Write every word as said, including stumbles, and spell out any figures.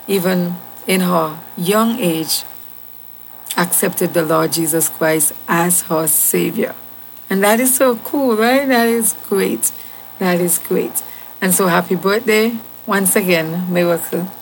even in her young age, accepted the Lord Jesus Christ as her Savior. And that is so cool, right? That is great. That is great. And so happy birthday once again, Miracle.